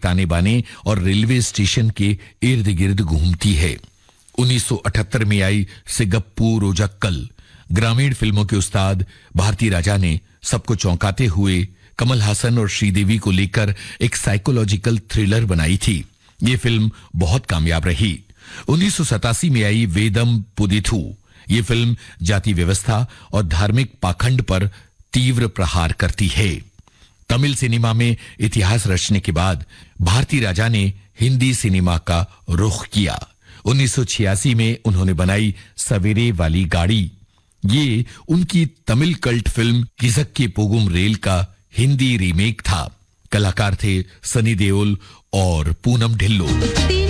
ताने बाने और रेलवे स्टेशन के इर्द गिर्द घूमती है। 1978 में आई सिगप्पू रोजक्कल, ग्रामीण फिल्मों के उस्ताद भारती राजा ने सबको चौंकाते हुए कमल हासन और श्रीदेवी को लेकर एक साइकोलॉजिकल थ्रिलर बनाई थी। ये फिल्म बहुत कामयाब रही। 1987 में आई वेदम पुदिथु। ये फिल्म जाति व्यवस्था और धार्मिक पाखंड पर तीव्र प्रहार करती है। तमिल सिनेमा में इतिहास रचने के बाद भारती राजा ने हिंदी सिनेमा का रुख किया। 1986 में उन्होंने बनाई सवेरे वाली गाड़ी। ये उनकी तमिल कल्ट फिल्म किसक्के पोगुम रेल का हिंदी रीमेक था। कलाकार थे सनी देओल और पूनम ढिल्लो।